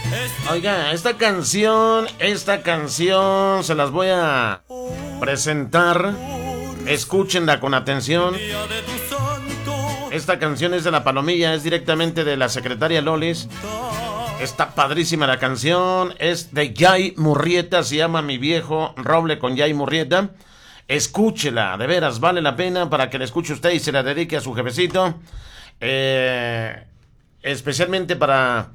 Oiga, esta canción se las voy a presentar. Escúchenla con atención. Esta canción es de La Palomilla, es directamente de la secretaria Lolis. Está padrísima la canción, es de Jay Murrieta, se llama Mi Viejo Roble con Jay Murrieta. Escúchela, de veras, vale la pena para que la escuche usted y se la dedique a su jefecito. Especialmente para